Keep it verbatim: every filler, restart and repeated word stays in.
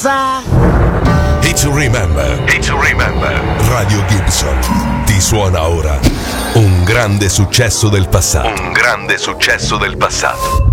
passa. Hit to remember. Hit to remember. Radio Gibson ti suona ora un grande successo del passato. Un grande successo del passato.